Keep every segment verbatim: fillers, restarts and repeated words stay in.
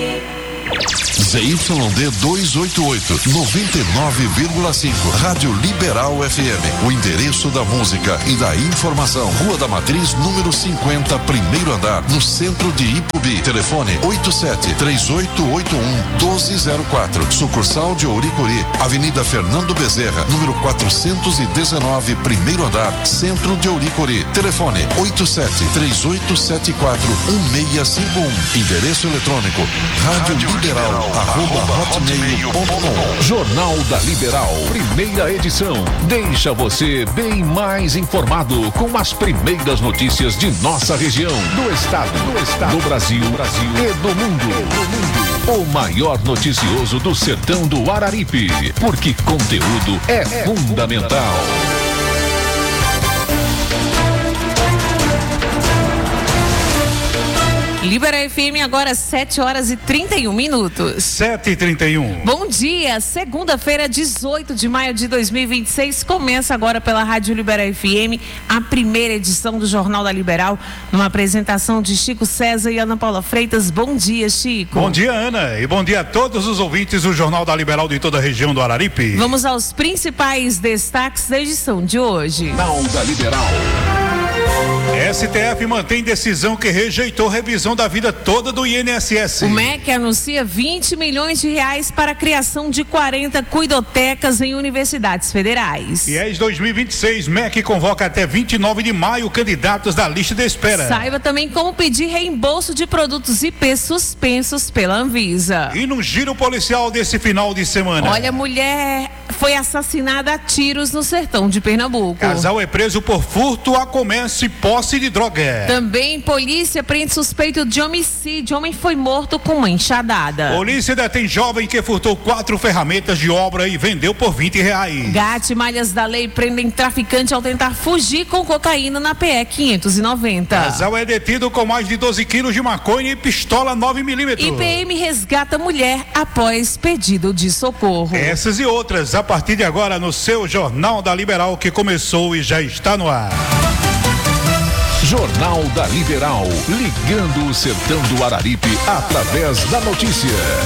Z Y D duzentos e oitenta e oito, noventa e nove vírgula cinco, Rádio Liberal F M. O endereço da música e da informação. Rua da Matriz, número cinquenta, primeiro andar, no centro de Ipubi. Telefone oito sete três oito oito um doze zero quatro. Sucursal de Ouricuri, Avenida Fernando Bezerra, número quatrocentos e dezenove, primeiro andar, centro de Ouricuri. Telefone oito sete três oito sete quatro um seis cinco um. Endereço eletrônico Rádio Liberal, arroba hotmail ponto com. Jornal da Liberal, primeira edição. Deixa você bem mais informado com as primeiras notícias de nossa região, do estado, do estado, do Brasil, Brasil e do mundo. E do mundo. O maior noticioso do sertão do Araripe, porque conteúdo é, é fundamental. Libera F M agora sete horas e trinta e um minutos. sete e trinta e um. Bom dia, segunda-feira, dezoito de maio de dois mil e vinte e seis. Começa agora pela Rádio Libera F M a primeira edição do Jornal da Liberal, numa apresentação de Chico César e Ana Paula Freitas. Bom dia, Chico. Bom dia, Ana, e bom dia a todos os ouvintes do Jornal da Liberal de toda a região do Araripe. Vamos aos principais destaques da edição de hoje. Jornal da Liberal. S T F mantém decisão que rejeitou revisão da vida toda do I N S S. O M E C anuncia vinte milhões de reais para a criação de quarenta cuidotecas em universidades federais. E é dois mil e vinte e seis, M E C convoca até vinte e nove de maio candidatos da lista de espera. Saiba também como pedir reembolso de produtos I P suspensos pela Anvisa. E no giro policial desse final de semana. Olha, mulher foi assassinada a tiros no sertão de Pernambuco. Casal é preso por furto a comércio e posse de droga. Também polícia prende suspeito de homicídio. Homem foi morto com uma enxadada. Polícia detém jovem que furtou quatro ferramentas de obra e vendeu por vinte reais. Gato e malhas da lei prendem traficante ao tentar fugir com cocaína na P E quinhentos e noventa. Casal é detido com mais de doze quilos de maconha e pistola nove milímetros. I P M resgata mulher após pedido de socorro. Essas e outras a partir de agora no seu Jornal da Liberal, que começou e já está no ar. Jornal da Liberal, ligando o sertão do Araripe através da notícia.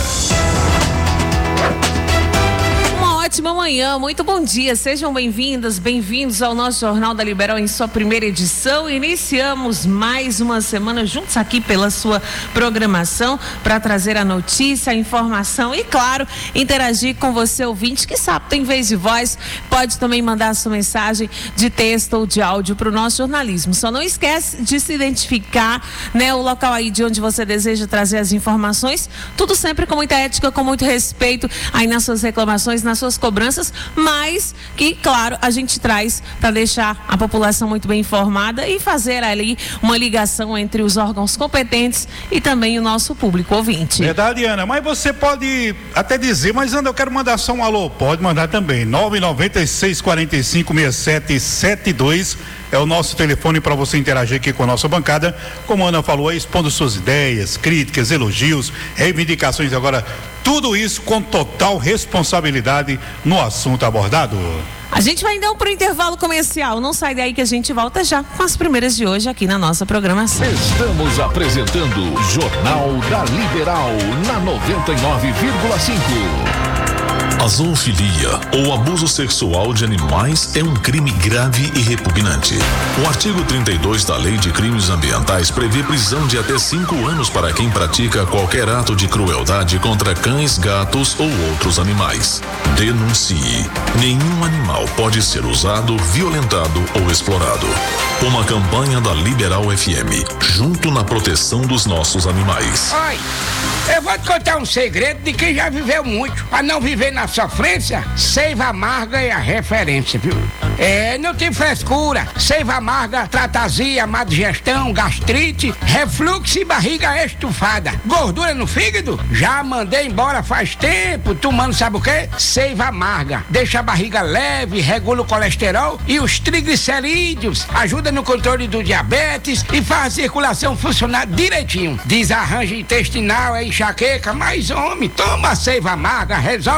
Ótima manhã, muito bom dia, sejam bem-vindas, bem-vindos ao nosso Jornal da Liberal em sua primeira edição. Iniciamos mais uma semana juntos aqui pela sua programação para trazer a notícia, a informação e, claro, interagir com você, ouvinte, que sabe, tem vez de voz, pode também mandar a sua mensagem de texto ou de áudio para o nosso jornalismo. Só não esquece de se identificar, né, o local aí de onde você deseja trazer as informações, tudo sempre com muita ética, com muito respeito aí nas suas reclamações, nas suas cobranças, mas que, claro, a gente traz para deixar a população muito bem informada e fazer ali uma ligação entre os órgãos competentes e também o nosso público ouvinte. Verdade, Ana, mas você pode até dizer, mas Ana, eu quero mandar só um alô, pode mandar também, nove nove seis quatro cinco seis sete sete dois é o nosso telefone para você interagir aqui com a nossa bancada, como a Ana falou, expondo suas ideias, críticas, elogios, reivindicações, agora tudo isso com total responsabilidade no assunto abordado. A gente vai então para o intervalo comercial, não sai daí que a gente volta já com as primeiras de hoje aqui na nossa programação. Estamos apresentando Jornal da Liberal na noventa e nove vírgula cinco. A zoofilia ou abuso sexual de animais é um crime grave e repugnante. O artigo trinta e dois da Lei de Crimes Ambientais prevê prisão de até cinco anos para quem pratica qualquer ato de crueldade contra cães, gatos ou outros animais. Denuncie. Nenhum animal pode ser usado, violentado ou explorado. Uma campanha da Liberal F M, junto na proteção dos nossos animais. Oi, eu vou te contar um segredo de quem já viveu muito. Para não viver na sofrência, Seiva Amarga é a referência, viu? É, não tem frescura. Seiva Amarga trata azia, má digestão, gastrite, refluxo e barriga estufada. Gordura no fígado? Já mandei embora faz tempo, tomando sabe o quê? Seiva Amarga. Deixa a barriga leve, regula o colesterol e os triglicerídeos, ajuda no controle do diabetes e faz a circulação funcionar direitinho. Desarranjo intestinal, é enxaqueca, mas homem, toma Seiva Amarga, resolve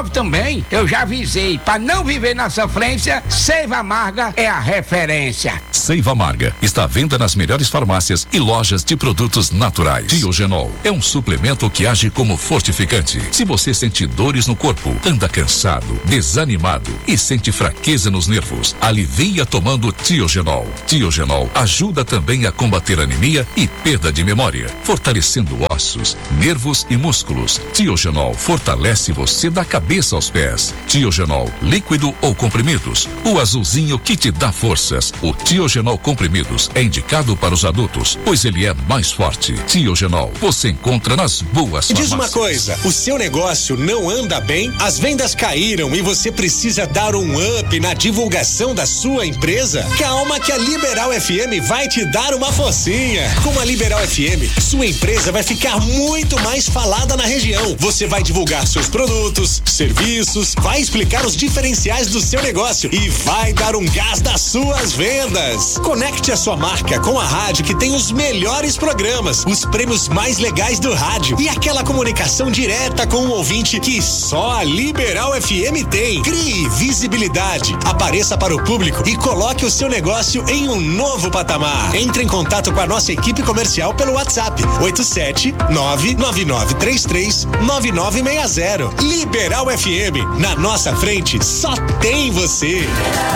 povo também, eu já avisei, para não viver na sofrência, Seiva Amarga é a referência. Seiva Amarga está à venda nas melhores farmácias e lojas de produtos naturais. Diogenol é um suplemento que age como fortificante. Se você sente dores no corpo, anda cansado, desanimado e sente fraqueza nos nervos, alivia tomando Diogenol. Diogenol ajuda também a combater anemia e perda de memória, fortalecendo ossos, nervos e músculos. Diogenol fortalece você da cabeça aos pés. Diogenol líquido ou comprimidos, o azulzinho que te dá forças. O Diogenol comprimidos é indicado para os adultos, pois ele é mais forte. Diogenol você encontra nas boas farmácias. Diz uma coisa, o seu negócio não anda bem? As vendas caíram e você precisa dar um up na divulgação da sua empresa? Calma que a Liberal F M vai te dar uma forcinha. Com a Liberal F M, sua empresa vai ficar muito mais falada na região. Você vai divulgar seus produtos, serviços, vai explicar os diferenciais do seu negócio e vai dar um gás das suas vendas. Conecte a sua marca com a rádio que tem os melhores programas, os prêmios mais legais do rádio e aquela comunicação direta com o ouvinte que só a Liberal F M tem. Crie visibilidade, apareça para o público e coloque o seu negócio em um novo patamar. Entre em contato com a nossa equipe comercial pelo WhatsApp oito sete nove nove nove três três nove nove seis zero. Liberal F M, na nossa frente só tem você.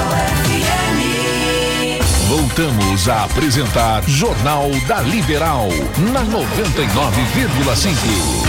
Voltamos a apresentar Jornal da Liberal na noventa e nove vírgula cinco.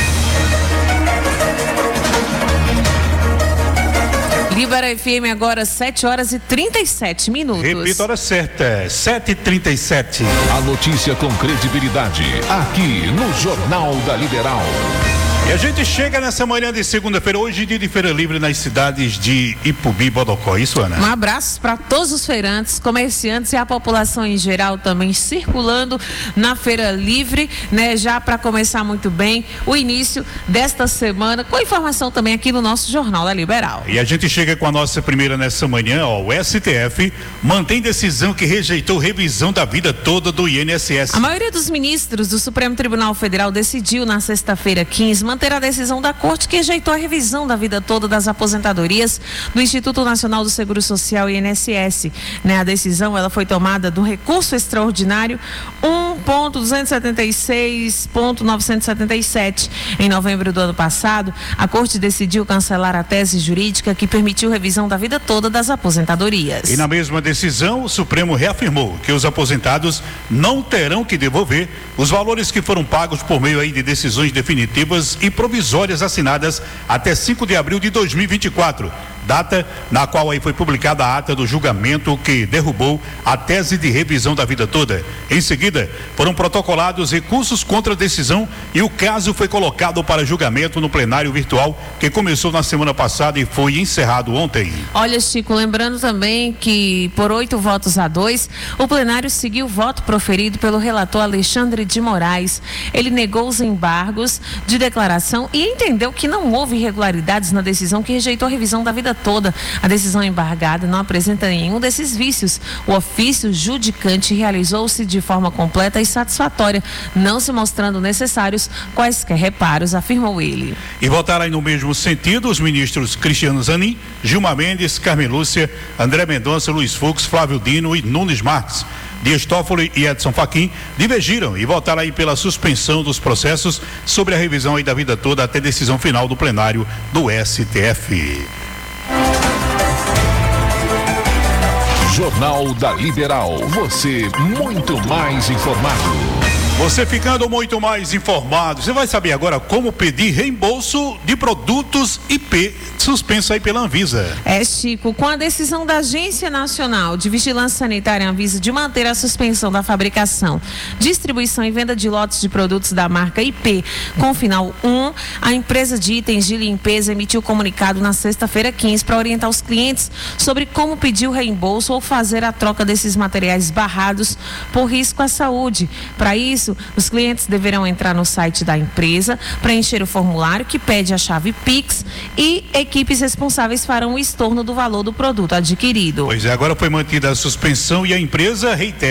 Libera F M agora sete horas e trinta e sete minutos. Repita a hora certa, sete e trinta e sete. A notícia com credibilidade, aqui no Jornal da Liberal. E a gente chega nessa manhã de segunda-feira, hoje dia de feira livre nas cidades de Ipubi e Bodocó, isso, Ana? Um abraço para todos os feirantes, comerciantes e a população em geral também circulando na feira livre, né? Já para começar muito bem o início desta semana, com informação também aqui no nosso Jornal da Liberal. E a gente chega com a nossa primeira nessa manhã, ó, o S T F mantém decisão que rejeitou revisão da vida toda do I N S S. A maioria dos ministros do Supremo Tribunal Federal decidiu na sexta-feira quinze manter a decisão da Corte que rejeitou a revisão da vida toda das aposentadorias do Instituto Nacional do Seguro Social, I N S S. Né? A decisão ela foi tomada do recurso extraordinário um ponto duzentos e setenta e seis ponto novecentos e setenta e sete. Em novembro do ano passado, a Corte decidiu cancelar a tese jurídica que permitiu revisão da vida toda das aposentadorias. E na mesma decisão, o Supremo reafirmou que os aposentados não terão que devolver os valores que foram pagos por meio aí de decisões definitivas e provisórias assinadas até cinco de abril de dois mil e vinte e quatro, data na qual aí foi publicada a ata do julgamento que derrubou a tese de revisão da vida toda. Em seguida, foram protocolados recursos contra a decisão e o caso foi colocado para julgamento no plenário virtual que começou na semana passada e foi encerrado ontem. Olha, Chico, lembrando também que por oito votos a dois, o plenário seguiu o voto proferido pelo relator Alexandre de Moraes. Ele negou os embargos de declaração e entendeu que não houve irregularidades na decisão que rejeitou a revisão da vida toda. A decisão embargada não apresenta nenhum desses vícios. O ofício judicante realizou-se de forma completa e satisfatória, não se mostrando necessários quaisquer reparos, afirmou ele. E votaram aí no mesmo sentido os ministros Cristiano Zanin, Gilmar Mendes, Carmen Lúcia, André Mendonça, Luiz Fux, Flávio Dino e Nunes Marques. Dias Toffoli e Edson Fachin divergiram e votaram aí pela suspensão dos processos sobre a revisão aí da vida toda até decisão final do plenário do S T F. Jornal da Liberal, você muito mais informado. Você ficando muito mais informado, você vai saber agora como pedir reembolso de produtos I P suspenso aí pela Anvisa. É, Chico, com a decisão da Agência Nacional de Vigilância Sanitária Anvisa de manter a suspensão da fabricação, distribuição e venda de lotes de produtos da marca I P com final um, a empresa de itens de limpeza emitiu comunicado na sexta-feira quinze para orientar os clientes sobre como pedir o reembolso ou fazer a troca desses materiais barrados por risco à saúde. Para isso, os clientes deverão entrar no site da empresa, preencher o formulário que pede a chave Pix e equipes responsáveis farão o estorno do valor do produto adquirido. Pois é, agora foi mantida a suspensão e a empresa reitera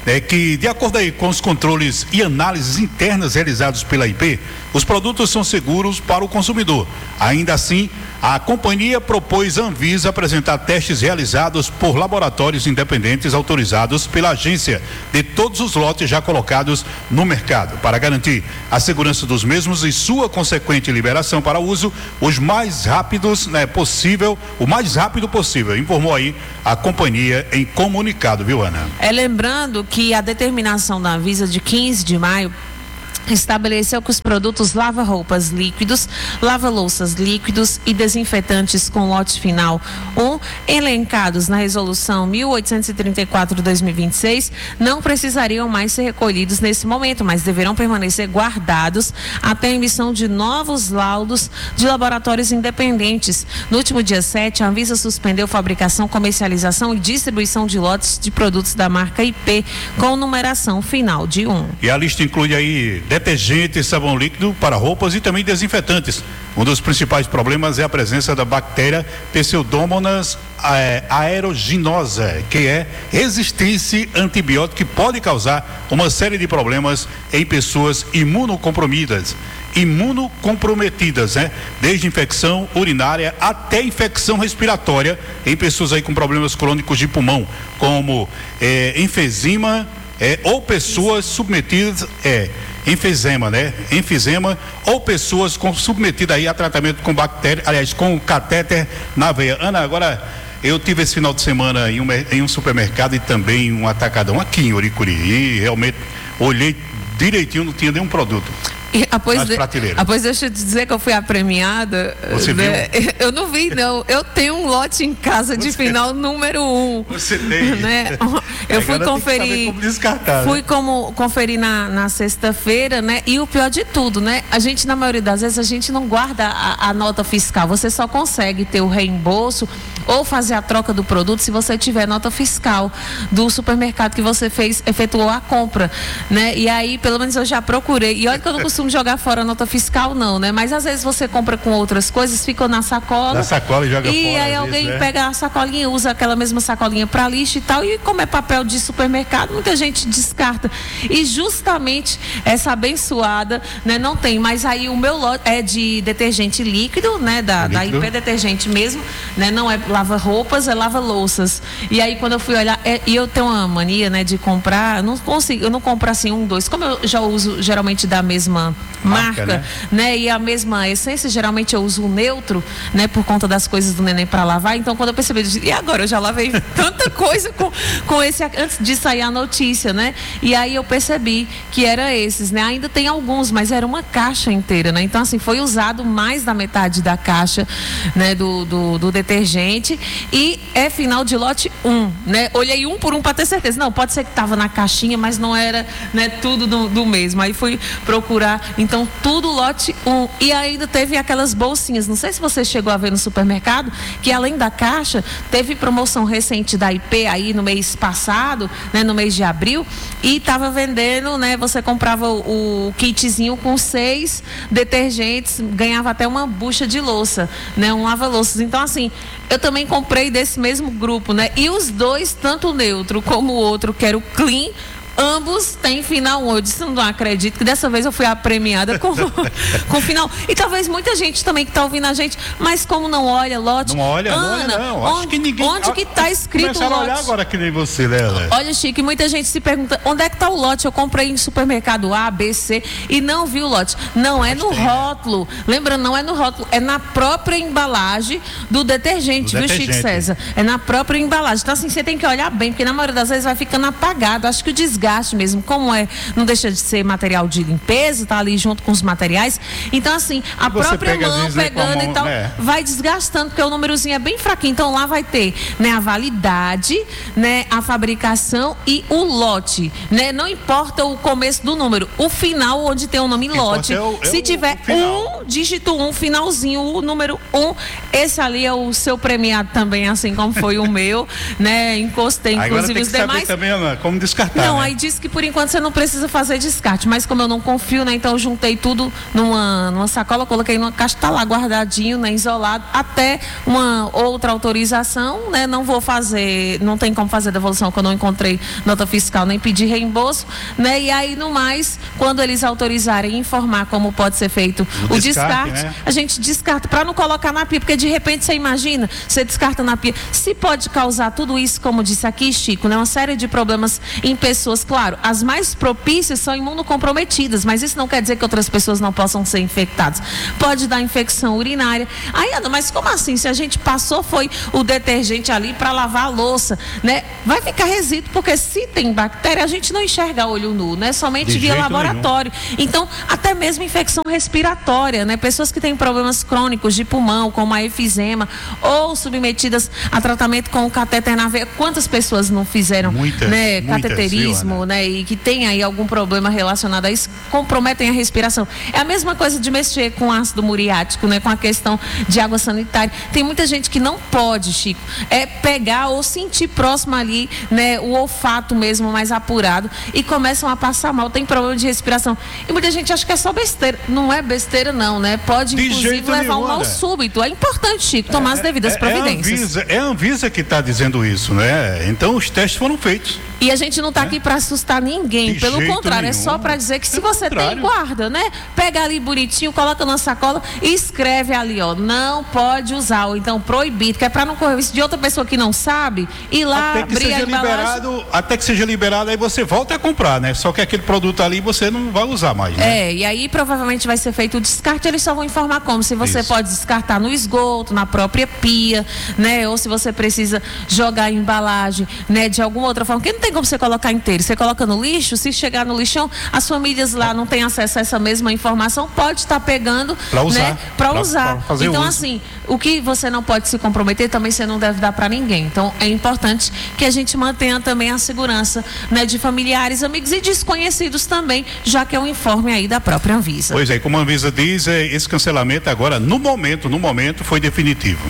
é que, de acordo aí com os controles e análises internas realizados pela I P, os produtos são seguros para o consumidor. Ainda assim, a companhia propôs à Anvisa apresentar testes realizados por laboratórios independentes autorizados pela agência de todos os lotes já colocados no mercado, para garantir a segurança dos mesmos e sua consequente liberação para uso os mais rápidos, né, possível, o mais rápido possível, informou aí a companhia em comunicado, viu, Ana? É, lembrando que a determinação da Anvisa de quinze de maio estabeleceu que os produtos lava-roupas líquidos, lava-louças líquidos e desinfetantes com lote final um, elencados na resolução mil oitocentos e trinta e quatro de dois mil e vinte e seis, não precisariam mais ser recolhidos nesse momento, mas deverão permanecer guardados até a emissão de novos laudos de laboratórios independentes. No último dia sete, a Anvisa suspendeu fabricação, comercialização e distribuição de lotes de produtos da marca I P com numeração final de um. E a lista inclui aí detergente, sabão líquido para roupas e também desinfetantes. Um dos principais problemas é a presença da bactéria Pseudomonas é, aeruginosa, que é resistência a antibiótico que pode causar uma série de problemas em pessoas imunocomprometidas. imunocomprometidas, né? Desde infecção urinária até infecção respiratória em pessoas aí com problemas crônicos de pulmão, como é, enfisema, é, ou pessoas submetidas, é, enfisema, né? Enfisema ou pessoas com, submetidas aí a tratamento com bactéria, aliás, com catéter na veia. Ana, agora eu tive esse final de semana em um, em um supermercado e também um atacadão aqui em Oricuri e realmente olhei direitinho, não tinha nenhum produto. E após, de, após deixa eu te dizer que eu fui apremiada. Você né? viu? Eu não vi, não. Eu tenho um lote em casa de Você, final número um. Você tem. Né? Eu fui conferir. Como descartar, fui né? como conferir na, na sexta-feira, né? E o pior de tudo, né? A gente, na maioria das vezes, a gente não guarda a, a nota fiscal. Você só consegue ter o reembolso ou fazer a troca do produto se você tiver nota fiscal do supermercado que você fez, efetuou a compra, né? E aí, pelo menos eu já procurei. E olha que eu não costumo jogar fora a nota fiscal, não, né? Mas às vezes você compra com outras coisas, ficou na sacola. Na sacola e joga e fora. E aí alguém vezes, né? pega a sacolinha, usa aquela mesma sacolinha para lixo e tal. E como é papel de supermercado, muita gente descarta. E justamente essa abençoada, né? Não tem. Mas aí o meu lote é de detergente líquido, né? Da, da I P Detergente mesmo, né? Não é lava-roupas, é lava-louças. E aí quando eu fui olhar, é, e eu tenho uma mania, né? De comprar, eu não consigo, eu não compro assim um, dois. Como eu já uso geralmente da mesma marca, marca né? né? E a mesma essência, geralmente eu uso o neutro, né? Por conta das coisas do neném para lavar. Então quando eu percebi, eu disse, e agora eu já lavei tanta coisa com, com esse, antes de sair a notícia, né? E aí eu percebi que era esses, né? Ainda tem alguns, mas era uma caixa inteira, né? Então assim, foi usado mais da metade da caixa, né? Do, do, do detergente e é final de lote um, né? Olhei um por um para ter certeza. Não, pode ser que estava na caixinha, mas não era, né? Tudo do, do mesmo. Aí fui procurar, então tudo lote um. E ainda teve aquelas bolsinhas, não sei se você chegou a ver no supermercado, que além da caixa, teve promoção recente da I P aí no mês passado, né? No mês de abril, e estava vendendo, né? Você comprava o, o kitzinho com seis detergentes, ganhava até uma bucha de louça, né? Um lava-louças. Então assim, eu também comprei desse mesmo grupo, né? E os dois, tanto o neutro como o outro, que era o clean, ambos têm final um. Eu disse, não acredito que dessa vez eu fui apremiada com com final. E talvez muita gente também que está ouvindo a gente, mas como não olha lote. Não olha, Ana, não olha, não. Onde, Acho que ninguém. onde que está escrito lote? a olhar agora que nem você, né? Olha, Chico, muita gente se pergunta, onde é que está o lote? Eu comprei em supermercado A, B, C e não vi o lote. Não é no tem, rótulo. Né? Lembrando, não é no rótulo, é na própria embalagem do detergente, do viu, detergente. Chico César? É na própria embalagem. Então, assim, você tem que olhar bem, porque na maioria das vezes vai ficando apagado. Acho que o desgaste mesmo, como é, não deixa de ser material de limpeza, tá ali junto com os materiais. Então, assim, a você própria pega, mão vezes, né, pegando mão, e tal, né? vai desgastando, porque o númerozinho é bem fraquinho. Então, lá vai ter, né, a validade, né, a fabricação e o lote, né? Não importa o começo do número, o final onde tem o nome lote. É o, é Se o, tiver o um, ou dígito um, finalzinho, o número um. Esse ali é o seu premiado também, assim como foi o meu, né? Encostei, inclusive, agora tem que os demais. Saber também, Ana, como descartar. Não, né? aí disse que por enquanto você não precisa fazer descarte, mas como eu não confio, né? Então eu juntei tudo numa, numa sacola, coloquei numa caixa, tá lá guardadinho, né? Isolado, até uma outra autorização, né? Não vou fazer, não tem como fazer devolução, porque eu não encontrei nota fiscal, nem pedir reembolso, né? E aí, no mais, quando eles autorizarem informar como pode ser feito o, o descarte, descarte né? a gente descarta para não colocar na pia, porque de repente você imagina, você descarta na pia, se pode causar tudo isso, como disse aqui, Chico, né? Uma série de problemas em pessoas, claro, as mais propícias são imunocomprometidas, mas isso não quer dizer que outras pessoas não possam ser infectadas. Pode dar infecção urinária. Aí, Ana, mas como assim? Se a gente passou, foi o detergente ali para lavar a louça, né? Vai ficar resíduo, porque se tem bactéria, a gente não enxerga a olho nu, né? Somente de via laboratório. Nenhum. Então, até mesmo infecção respiratória, né? Pessoas que têm problemas crônicos de pulmão, como a efizema, ou submetidas a tratamento com o catéter na veia. Quantas pessoas não fizeram, muitas, né? Muitas, cateterismo, viu, né? E que tem aí algum problema relacionado a isso, comprometem a respiração. É a mesma coisa de mexer com ácido muriático, né? Com a questão de água sanitária. Tem muita gente que não pode, Chico, é pegar ou sentir próximo ali, né? O olfato mesmo mais apurado e começam a passar mal, tem problema de respiração. E muita gente acha que é só besteira. Não é besteira não, né? Pode de inclusive levar nenhum, um mal né? súbito. É importante, Chico, tomar é, as devidas é, providências. É a Anvisa, é a Anvisa que está dizendo isso, né? Então os testes foram feitos. E a gente não está é? aqui para assustar ninguém, de pelo contrário, nenhum. é só para dizer que se Pelo você contrário. tem, guarda, né? Pega ali bonitinho, coloca na sacola e escreve ali, ó, não pode usar, ou então proibido, que é para não correr isso de outra pessoa que não sabe, ir lá, até que abrir seja a embalagem. liberado, até que seja liberado, aí você volta a comprar, né? Só que aquele produto ali você não vai usar mais, né? É, e aí provavelmente vai ser feito o descarte, eles só vão informar como, se você Isso. pode descartar no esgoto, na própria pia, né? Ou se você precisa jogar a embalagem, né? De alguma outra forma, porque não tem como você colocar inteiro, você coloca no lixo, se chegar no lixão, as famílias lá não têm acesso a essa mesma informação, pode estar pegando, pra usar, né? Pra, pra usar. Pra fazer então uso. assim, o que você não pode se comprometer, também você não deve dar para ninguém. Então é importante que a gente mantenha também a segurança, né? De familiares, amigos e desconhecidos também, já que é um informe aí da própria Anvisa. Pois é, como a Anvisa diz, é, esse cancelamento agora, no momento, no momento, foi definitivo.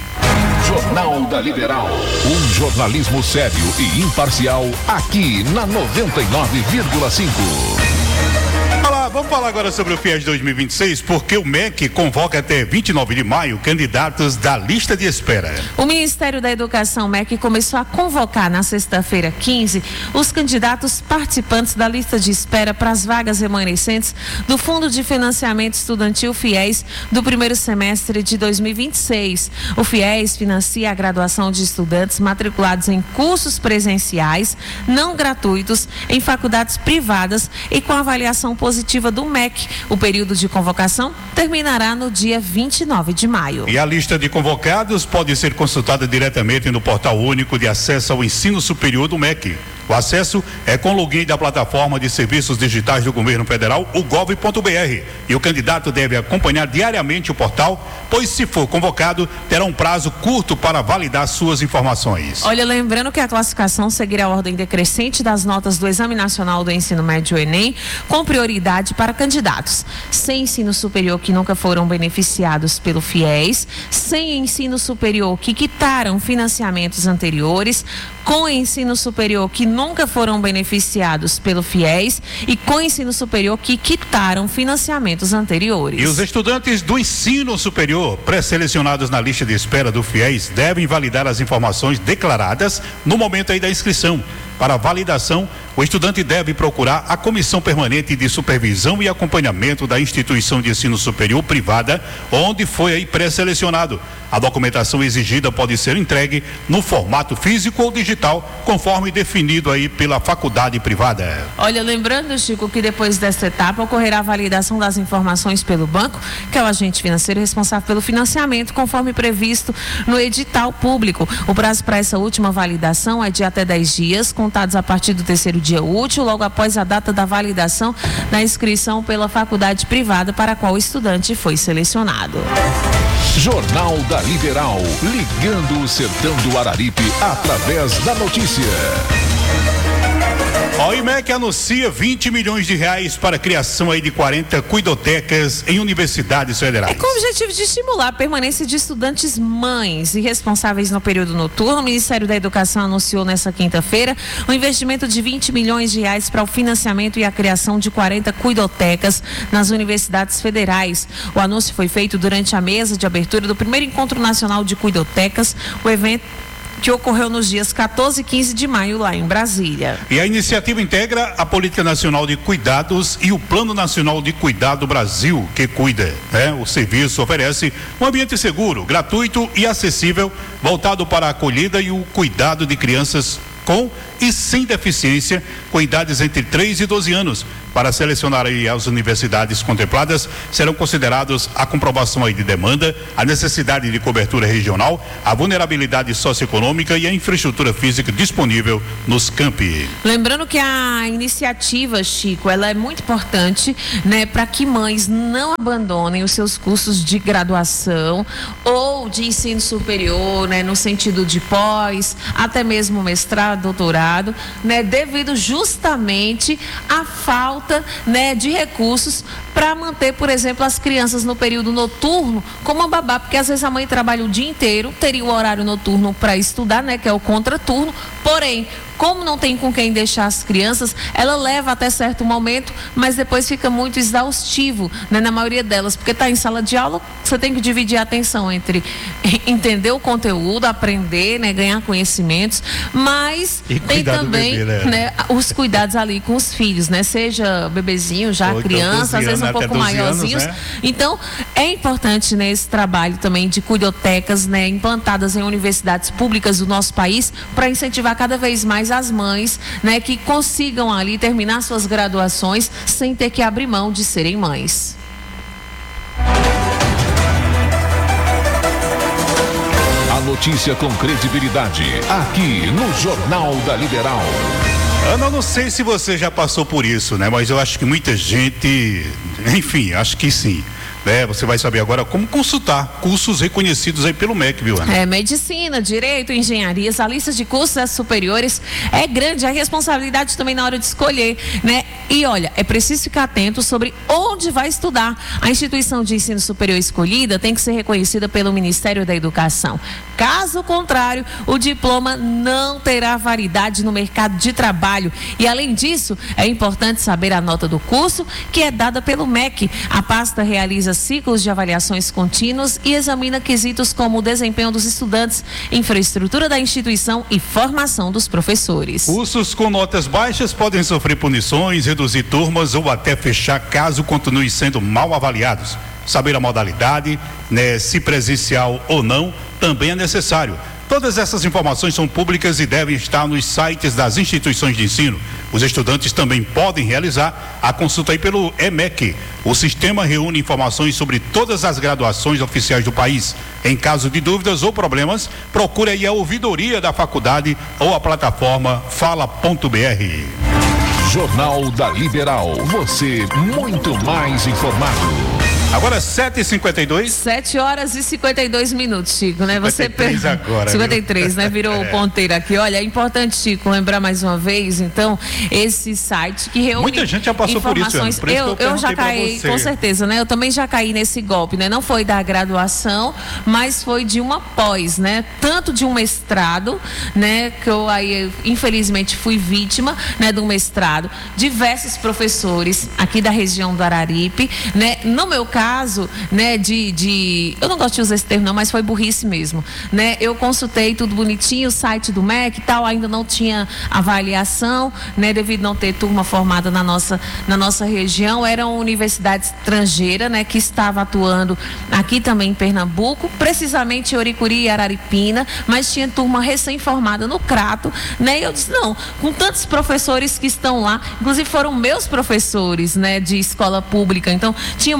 Jornal da Liberal. Um jornalismo sério e imparcial aqui na noventa e nove vírgula cinco. Olá, vamos falar agora sobre o FIES dois mil e vinte e seis, porque o M E C convoca até vinte e nove de maio candidatos da lista de espera. O Ministério da Educação, M E C, começou a convocar na sexta-feira quinze os candidatos participantes da lista de espera para as vagas remanescentes do Fundo de Financiamento Estudantil FIES do primeiro semestre de dois mil e vinte e seis. O FIES financia a graduação de estudantes matriculados em cursos presenciais não gratuitos em faculdades privadas e com avaliação positiva do M E C. O período de convocação terminará no dia vinte e nove de maio. E a lista de convocados pode ser consultada diretamente no Portal Único de Acesso ao Ensino Superior do M E C. O acesso é com login da plataforma de serviços digitais do governo federal, o gov ponto br. E o candidato deve acompanhar diariamente o portal, pois se for convocado, terá um prazo curto para validar suas informações. Olha, lembrando que a classificação seguirá a ordem decrescente das notas do Exame Nacional do Ensino Médio, Enem, com prioridade para candidatos sem ensino superior que nunca foram beneficiados pelo FIES, sem ensino superior que quitaram financiamentos anteriores, com ensino superior que nunca foram beneficiados pelo FIES e com ensino superior que quitaram financiamentos anteriores. E os estudantes do ensino superior pré-selecionados na lista de espera do FIES devem validar as informações declaradas no momento aí da inscrição. Para validação, o estudante deve procurar a Comissão Permanente de Supervisão e Acompanhamento da Instituição de Ensino Superior Privada, onde foi aí pré-selecionado. A documentação exigida pode ser entregue no formato físico ou digital, conforme definido aí pela faculdade privada. Olha, lembrando, Chico, que depois desta etapa ocorrerá a validação das informações pelo banco, que é o agente financeiro responsável pelo financiamento, conforme previsto no edital público. O prazo para essa última validação é de até dez dias, contados a partir do terceiro dia útil, logo após a data da validação da inscrição pela faculdade privada para a qual o estudante foi selecionado. Jornal da Liberal, ligando o sertão do Araripe através da notícia. A I M E C anuncia vinte milhões de reais para a criação aí de quarenta cuidotecas em universidades federais. É com o objetivo de estimular a permanência de estudantes mães e responsáveis no período noturno. O Ministério da Educação anunciou nesta quinta-feira um investimento de vinte milhões de reais para o financiamento e a criação de quarenta cuidotecas nas universidades federais. O anúncio foi feito durante a mesa de abertura do primeiro Encontro Nacional de Cuidotecas, o evento que ocorreu nos dias quatorze e quinze de maio lá em Brasília. E a iniciativa integra a Política Nacional de Cuidados e o Plano Nacional de Cuidado Brasil, que cuida, né? O serviço oferece um ambiente seguro, gratuito e acessível, voltado para a acolhida e o cuidado de crianças com e sem deficiência, com idades entre três e doze anos. Para selecionar aí as universidades contempladas, serão considerados a comprovação aí de demanda, a necessidade de cobertura regional, a vulnerabilidade socioeconômica e a infraestrutura física disponível nos campi. Lembrando que a iniciativa, Chico, ela é muito importante, né, para que mães não abandonem os seus cursos de graduação ou de ensino superior, né, no sentido de pós, até mesmo mestrado, doutorado, né, devido justamente à falta, né, de recursos para manter, por exemplo, as crianças no período noturno como a babá, porque às vezes a mãe trabalha o dia inteiro, teria o horário noturno para estudar, né, que é o contraturno, porém, como não tem com quem deixar as crianças, ela leva até certo momento, mas depois fica muito exaustivo, né, na maioria delas, porque está em sala de aula, você tem que dividir a atenção entre entender o conteúdo, aprender, né, ganhar conhecimentos, mas e tem também, bebê, né? Né, os cuidados ali com os filhos, né, seja bebezinho, já ou criança, às vezes um pouco maiorzinhos. Anos, né? Então, é importante, né, esse trabalho também de cuidotecas, né, implantadas em universidades públicas do nosso país, para incentivar cada vez mais as mães, né, que consigam ali terminar suas graduações sem ter que abrir mão de serem mães. A notícia com credibilidade, aqui no Jornal da Liberal. Ana, eu não sei se você já passou por isso, né? Mas eu acho que muita gente, enfim, acho que sim. É, você vai saber agora como consultar cursos reconhecidos aí pelo M E C, viu, Ana? É, medicina, direito, engenharias, a lista de cursos superiores é grande, a responsabilidade também na hora de escolher, né? E olha, é preciso ficar atento sobre onde vai estudar. A instituição de ensino superior escolhida tem que ser reconhecida pelo Ministério da Educação. Caso contrário, o diploma não terá validade no mercado de trabalho. E além disso, é importante saber a nota do curso que é dada pelo M E C. A pasta realiza ciclos de avaliações contínuos e examina quesitos como o desempenho dos estudantes, infraestrutura da instituição e formação dos professores. Cursos com notas baixas podem sofrer punições, reduzir turmas ou até fechar caso continuem sendo mal avaliados. Saber a modalidade, né, se presencial ou não, também é necessário. Todas essas informações são públicas e devem estar nos sites das instituições de ensino. Os estudantes também podem realizar a consulta aí pelo E M E C. O sistema reúne informações sobre todas as graduações oficiais do país. Em caso de dúvidas ou problemas, procure aí a ouvidoria da faculdade ou a plataforma fala ponto br. Jornal da Liberal, você muito mais informado. Agora sete e cinquenta e dois. sete horas e cinquenta e dois minutos, Chico, né? Você cinquenta e três per... agora. cinquenta e três, né? Virou o é. ponteiro aqui. Olha, é importante, Chico, lembrar mais uma vez, então, esse site que reúne muita gente já passou por isso, Ana, por isso eu, que eu, eu já caí, com certeza, né? Eu também já caí nesse golpe, né? Não foi da graduação, mas foi de uma pós, né? Tanto de um mestrado, né? Que eu aí, infelizmente, fui vítima, né? De um mestrado. Diversos professores aqui da região do Araripe, né? No meu caso, né, de, de, eu não gosto de usar esse termo não, mas foi burrice mesmo, né, eu consultei tudo bonitinho, o site do M E C e tal, ainda não tinha avaliação, né, devido não ter turma formada na nossa, na nossa região, era uma universidade estrangeira, né, que estava atuando aqui também em Pernambuco, precisamente em Oricuri e Araripina, mas tinha turma recém-formada no Crato, né, e eu disse, não, com tantos professores que estão lá, inclusive foram meus professores, né, de escola pública, então tinha muitos professores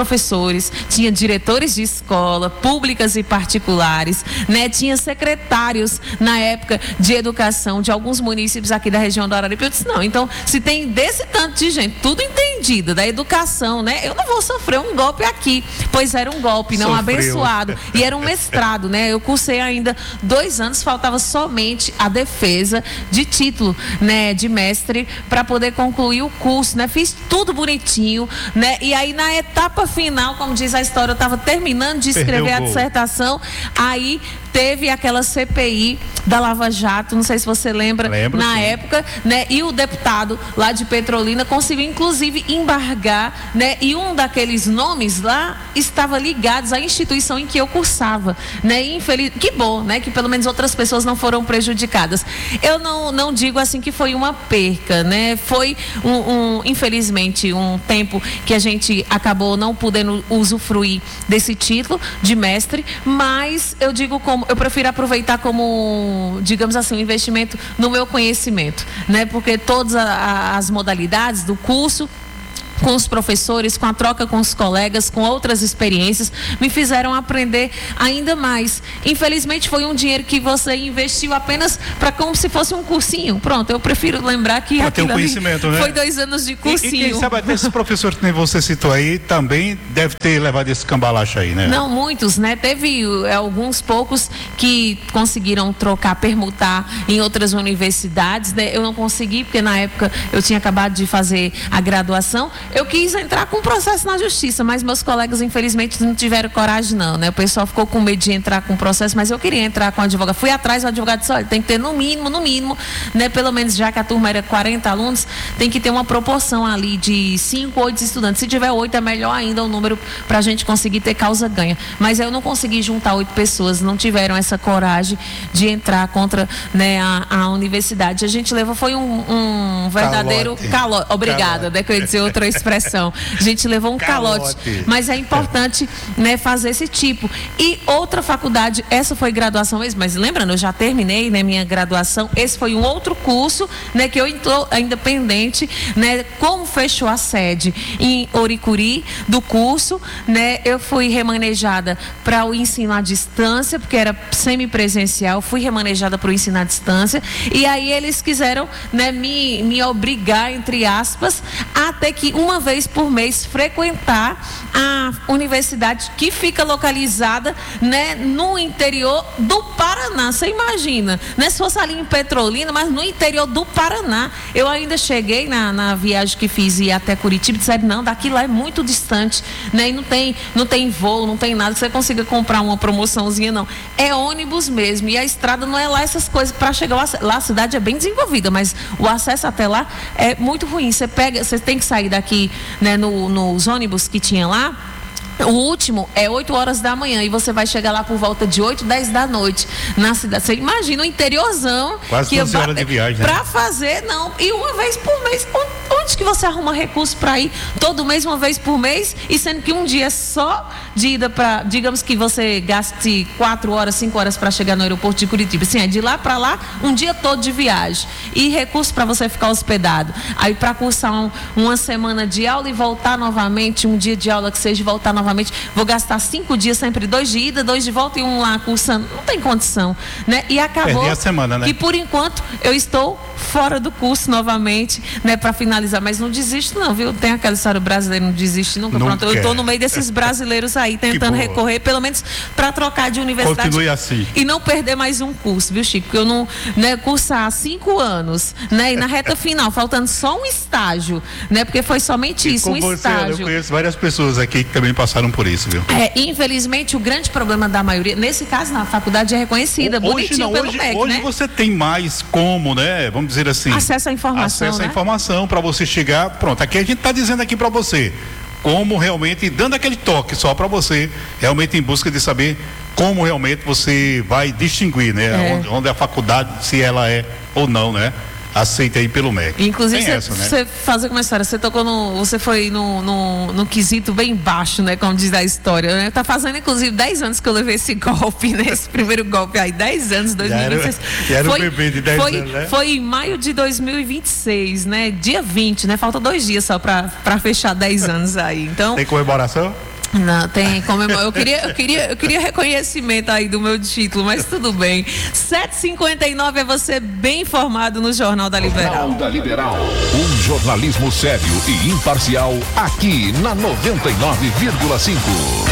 professores, tinha diretores de escola, públicas e particulares, né? Tinha secretários na época de educação de alguns municípios aqui da região do Araripe. Eu disse, não, então, se tem desse tanto de gente, tudo entendido, da educação, né? Eu não vou sofrer um golpe aqui, pois era um golpe não Sofreu. abençoado, e era um mestrado, né? Eu cursei ainda dois anos, faltava somente a defesa de título, né? De mestre, para poder concluir o curso, né? Fiz tudo bonitinho, né? E aí, na etapa final, como diz a história, eu estava terminando de escrever a dissertação, aí teve aquela C P I da Lava Jato, não sei se você lembra, Lembro, na sim. época, né? E o deputado lá de Petrolina conseguiu, inclusive, embargar, né? E um daqueles nomes lá estava ligados à instituição em que eu cursava, né? E infeliz... Que bom, né? Que pelo menos outras pessoas não foram prejudicadas. Eu não, não digo assim que foi uma perca, né? Foi um, um, infelizmente, um tempo que a gente acabou não podendo usufruir desse título de mestre, mas eu digo como, eu prefiro aproveitar como, digamos assim, um investimento no meu conhecimento, né? Porque todas a, as modalidades do curso, com os professores, com a troca com os colegas, com outras experiências, me fizeram aprender ainda mais. Infelizmente foi um dinheiro que você investiu apenas para como se fosse um cursinho. Pronto, eu prefiro lembrar que pra ter um conhecimento, né? Foi dois anos de cursinho. E, e quem sabe até esses professores que nem você citou aí também deve ter levado esse cambalacho aí, né? Não, muitos, né? Teve é, alguns poucos que conseguiram trocar, permutar em outras universidades, né? Eu não consegui, porque na época eu tinha acabado de fazer a graduação. Eu quis entrar com um processo na justiça, mas meus colegas, infelizmente, não tiveram coragem, não, né? O pessoal ficou com medo de entrar com o processo, mas eu queria entrar com o advogado. Fui atrás, o advogado disse, olha, tem que ter no mínimo, no mínimo, né? Pelo menos, já que a turma era quarenta alunos, tem que ter uma proporção ali de cinco, oito estudantes. Se tiver oito, é melhor ainda o número para a gente conseguir ter causa ganha. Mas eu não consegui juntar oito pessoas, não tiveram essa coragem de entrar contra, né, a, a universidade. A gente levou, foi um, um verdadeiro calote. Obrigada, né? Que eu ia dizer outra expressão. A gente levou um calote, calote. Mas é importante, né, fazer esse tipo. E outra faculdade, essa foi graduação mesmo, mas lembrando, eu já terminei, né, minha graduação, esse foi um outro curso, né, que eu estou ainda pendente, né, como fechou a sede em Oricuri do curso, né, eu fui remanejada para o ensino à distância, porque era semipresencial, fui remanejada para o ensino à distância, e aí eles quiseram, né, me, me obrigar, entre aspas, até que um uma vez por mês frequentar a universidade que fica localizada, né, no interior do Paraná. Você imagina, né? Se fosse ali em Petrolina, mas no interior do Paraná. Eu ainda cheguei na, na viagem que fiz e até Curitiba e disseram, não, daqui lá é muito distante, né? E não tem, não tem voo, não tem nada que você consiga comprar uma promoçãozinha, não. É ônibus mesmo, e a estrada não é lá essas coisas para chegar lá. Lá a cidade é bem desenvolvida, mas o acesso até lá é muito ruim. Você pega, você tem que sair daqui, né, no, nos ônibus que tinha lá. O último é oito horas da manhã e você vai chegar lá por volta de oito, dez da noite na cidade. Você imagina o interiorzão. Quase que onze horas de viagem, né? Pra fazer, não. E uma vez por mês. Onde que você arruma recurso para ir todo mês, uma vez por mês? E sendo que um dia é só de ida para, digamos que você gaste quatro horas, cinco horas para chegar no aeroporto de Curitiba. Sim, é de lá para lá, um dia todo de viagem. E recurso para você ficar hospedado. Aí para cursar um, uma semana de aula e voltar novamente, um dia de aula que seja, voltar novamente. Vou gastar cinco dias, sempre dois de ida, dois de volta e um lá cursando. Não tem condição, né? E acabou Perdi a semana, né? que por enquanto eu estou fora do curso novamente, né? Para finalizar, mas não desisto não, viu? Tem aquela história, o brasileiro não desiste nunca. Não Pronto, quer. eu estou no meio desses brasileiros aí, tentando recorrer, pelo menos para trocar de universidade. Continue assim. E não perder mais um curso, viu, Chico? Porque eu não, né, cursar cinco anos, né? E na reta final, faltando só um estágio, né? Porque foi somente isso, um você, estágio. Eu conheço várias pessoas aqui que também passaram por isso, viu? É, infelizmente, o grande problema da maioria, nesse caso, na faculdade é reconhecida, hoje bonitinho não, pelo hoje, M E C, hoje né? você tem mais como, né? Vamos dizer assim. Acesso à informação, Acesso né? à informação para você chegar. Pronto, aqui a gente está dizendo aqui para você como realmente, dando aquele toque só para você, realmente em busca de saber como realmente você vai distinguir, né? É. Onde, onde a faculdade, se ela é ou não, né? Aceita aí pelo M E C. Inclusive, Tem você, essa, né? você fazer uma história, você tocou no, você foi no, no, no quesito bem baixo, né, como diz a história, né? Tá fazendo, inclusive, dez anos que eu levei esse golpe, né, esse primeiro golpe aí, dez anos, dois mil e vinte e seis. Já era, já foi, era um bebê de dez foi, anos, né? Foi em maio de dois mil e vinte e seis, né, dia vinte, né, falta dois dias só pra, pra fechar dez anos aí, então... Tem comemoração? Não, tem comemora. Eu queria, eu queria, eu queria reconhecimento aí do meu título, mas tudo bem. sete e cinquenta e nove é você bem informado no Jornal da Liberal. Jornal da Liberal. Um jornalismo sério e imparcial aqui na noventa e nove vírgula cinco.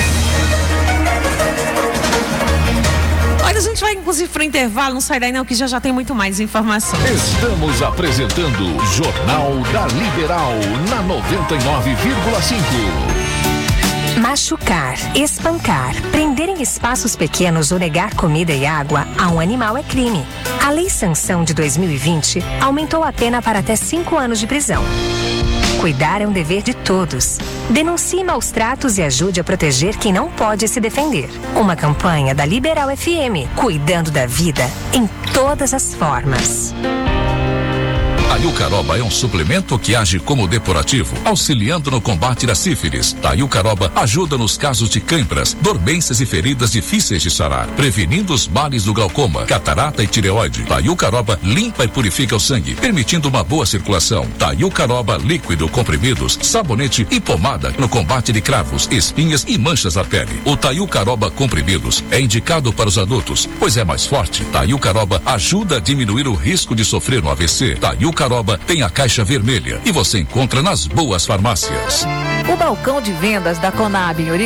Olha, a gente vai inclusive para o intervalo, não sai daí não, que já já tem muito mais informação. Estamos apresentando Jornal da Liberal na noventa e nove vírgula cinco. Machucar, espancar, prender em espaços pequenos ou negar comida e água a um animal é crime. A Lei Sanção de dois mil e vinte aumentou a pena para até cinco anos de prisão. Cuidar é um dever de todos. Denuncie maus tratos e ajude a proteger quem não pode se defender. Uma campanha da Liberal F M, cuidando da vida em todas as formas. Taiucaroba é um suplemento que age como depurativo, auxiliando no combate da sífilis. Taiucaroba ajuda nos casos de cãibras, dormências e feridas difíceis de sarar, prevenindo os males do glaucoma, catarata e tireoide. Taiucaroba limpa e purifica o sangue, permitindo uma boa circulação. Taiucaroba líquido, comprimidos, sabonete e pomada no combate de cravos, espinhas e manchas na pele. O Taiucaroba comprimidos é indicado para os adultos, pois é mais forte. Taiucaroba ajuda a diminuir o risco de sofrer um A V C. Taiucaroba tem a caixa vermelha e você encontra nas boas farmácias. O balcão de vendas da Conab em